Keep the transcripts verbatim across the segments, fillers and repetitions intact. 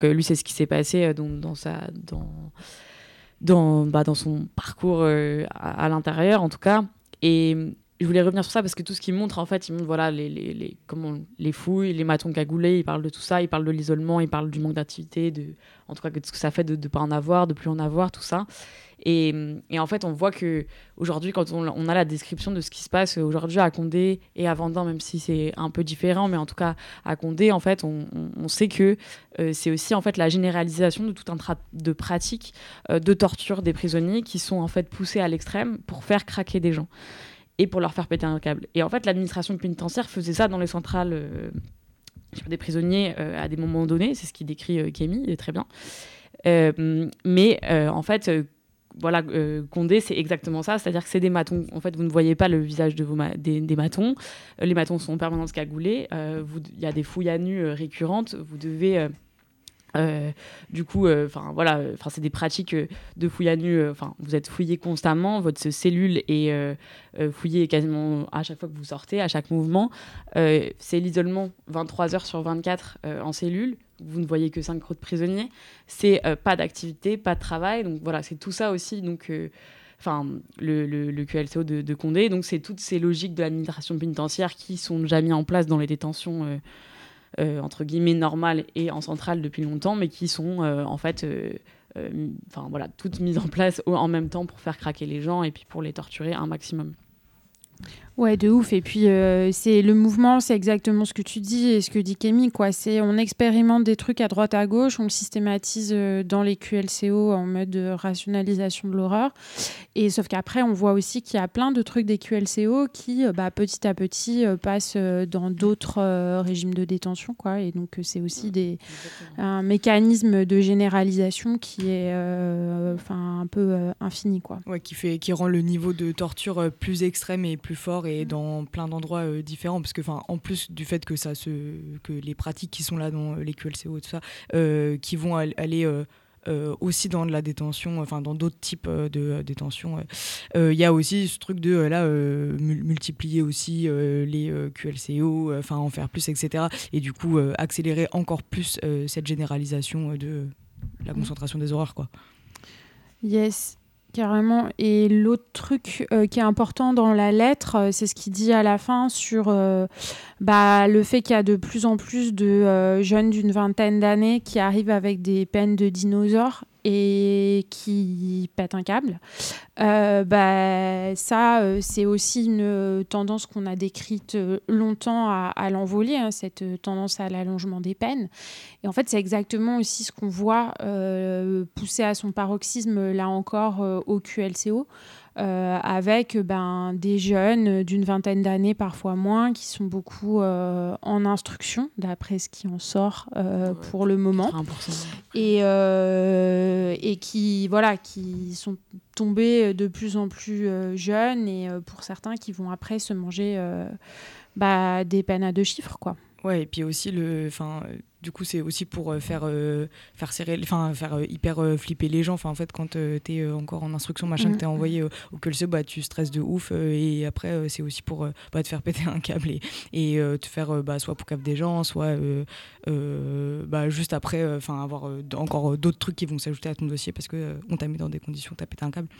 Euh, lui, c'est ce qui s'est passé euh, dans, dans, sa, dans, dans, bah, dans son parcours euh, à, à l'intérieur, en tout cas. Et je voulais revenir sur ça parce que tout ce qu'il montre, en fait, il montre voilà, les, les, les, comment, les fouilles, les matons cagoulés, il parle de tout ça, il parle de l'isolement, il parle du manque d'activité, de, en tout cas, de ce que ça fait de ne pas en avoir, de plus en avoir, tout ça. Et, et en fait, on voit qu'aujourd'hui, quand on, on a la description de ce qui se passe aujourd'hui à Condé et à Vendin, même si c'est un peu différent, mais en tout cas, à Condé, en fait, on, on, on sait que euh, c'est aussi en fait, la généralisation de tout un tas de pratiques euh, de torture des prisonniers qui sont en fait poussées à l'extrême pour faire craquer des gens et pour leur faire péter un câble. Et en fait, l'administration pénitentiaire faisait ça dans les centrales euh, des prisonniers euh, à des moments donnés. C'est ce qu'il décrit euh, Kémy, très bien. Euh, mais euh, en fait... Euh, Voilà, euh, Condé, c'est exactement ça. C'est-à-dire que c'est des matons. En fait, vous ne voyez pas le visage de vos ma- des, des matons. Euh, les matons sont en permanence cagoulés. Il euh, y a des fouilles à nu euh, récurrentes. Vous devez... Euh, euh, du coup, enfin euh, voilà, enfin c'est des pratiques euh, de fouille à nu. Enfin, euh, vous êtes fouillé constamment, votre cellule est euh, euh, fouillée quasiment à chaque fois que vous sortez, à chaque mouvement. Euh, c'est l'isolement vingt-trois heures sur vingt-quatre euh, en cellule. Vous ne voyez que cinq crocs de prisonniers. C'est euh, pas d'activité, pas de travail. Donc voilà, c'est tout ça aussi. Donc euh, Enfin, le, le, le Q L C O de, de Condé. Donc, c'est toutes ces logiques de l'administration pénitentiaire qui sont déjà mises en place dans les détentions euh, euh, entre guillemets normales et en centrale depuis longtemps, mais qui sont euh, en fait, euh, euh, enfin voilà, toutes mises en place en même temps pour faire craquer les gens et puis pour les torturer un maximum. Ouais, de ouf. Et puis, euh, c'est le mouvement, c'est exactement ce que tu dis et ce que dit Kémy, quoi. C'est, on expérimente des trucs à droite, à gauche, on le systématise euh, dans les Q L C O en mode de rationalisation de l'horreur. Et sauf qu'après, on voit aussi qu'il y a plein de trucs des Q L C O qui, euh, bah, petit à petit, euh, passent euh, dans d'autres euh, régimes de détention, quoi. Et donc, euh, c'est aussi des, un mécanisme de généralisation qui est euh, un peu euh, infini, quoi. Ouais, qui, fait, qui rend le niveau de torture euh, plus extrême et plus fort et dans plein d'endroits euh, différents. Parce que, en plus du fait que, ça se, que les pratiques qui sont là dans les Q L C O et tout ça, euh, qui vont aller... Euh, Euh, aussi dans de la détention, enfin dans d'autres types euh, de euh, détention, il euh, y a aussi ce truc de euh, là euh, multiplier aussi euh, les euh, Q L C O, enfin euh, en faire plus, et cetera. Et du coup euh, accélérer encore plus euh, cette généralisation de la concentration des horreurs, quoi. Yes. Carrément. Et l'autre truc euh, qui est important dans la lettre, euh, c'est ce qu'il dit à la fin sur euh, bah, le fait qu'il y a de plus en plus de euh, jeunes d'une vingtaine d'années qui arrivent avec des peines de dinosaures et qui pètent un câble. Euh, bah, ça, euh, c'est aussi une tendance qu'on a décrite longtemps à, à l'envolée, hein, cette tendance à l'allongement des peines. Et en fait, c'est exactement aussi ce qu'on voit euh, pousser à son paroxysme, là encore, euh, au Q L C O, euh, avec ben, des jeunes d'une vingtaine d'années, parfois moins, qui sont beaucoup euh, en instruction, d'après ce qui en sort euh, ouais, pour le moment. quatre-vingts pour cent. Et, euh, et qui, voilà, qui sont tombés de plus en plus euh, jeunes, et euh, pour certains qui vont après se manger euh, bah, des peines à deux chiffres, quoi. Ouais, et puis aussi le, enfin, du coup c'est aussi pour euh, faire euh, faire serrer, enfin faire euh, hyper euh, flipper les gens. Enfin en fait quand euh, t'es euh, encore en instruction machin, mmh. que t'es envoyé euh, au Q L C O, bah tu stresses de ouf euh, et après euh, c'est aussi pour euh, bah, te faire péter un câble et, et euh, te faire euh, bah soit pour cap des gens, soit euh, euh, bah juste après, enfin euh, avoir euh, encore d'autres trucs qui vont s'ajouter à ton dossier parce que euh, on t'a mis dans des conditions où t'as pété un câble.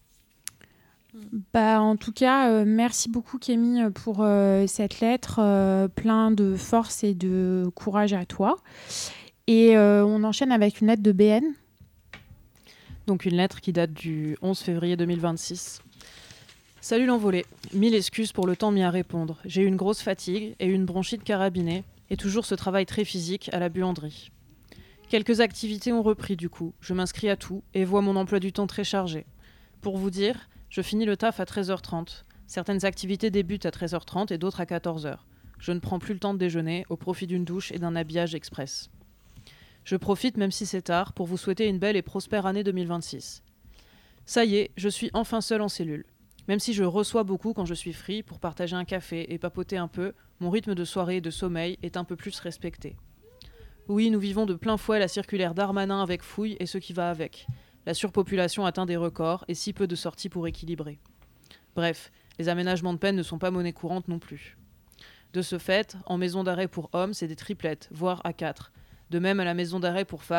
Bah, en tout cas, euh, merci beaucoup Kémy pour euh, cette lettre, euh, plein de force et de courage à toi. Et euh, on enchaîne avec une lettre de B N. Donc une lettre qui date du onze février deux mille vingt-six. Salut l'envolé, mille excuses pour le temps mis à répondre. J'ai eu une grosse fatigue et une bronchite carabinée, et toujours ce travail très physique à la buanderie. Quelques activités ont repris du coup, je m'inscris à tout et vois mon emploi du temps très chargé. Pour vous dire, je finis le taf à treize heures trente. Certaines activités débutent à treize heures trente et d'autres à quatorze heures. Je ne prends plus le temps de déjeuner au profit d'une douche et d'un habillage express. Je profite, même si c'est tard, pour vous souhaiter une belle et prospère année deux mille vingt-six. Ça y est, je suis enfin seule en cellule. Même si je reçois beaucoup quand je suis free pour partager un café et papoter un peu, mon rythme de soirée et de sommeil est un peu plus respecté. Oui, nous vivons de plein fouet la circulaire Darmanin avec fouille et ce qui va avec. La surpopulation atteint des records et si peu de sorties pour équilibrer. Bref, les aménagements de peine ne sont pas monnaie courante non plus. De ce fait, en maison d'arrêt pour hommes, c'est des triplettes, voire à quatre. De même à la maison d'arrêt pour femmes,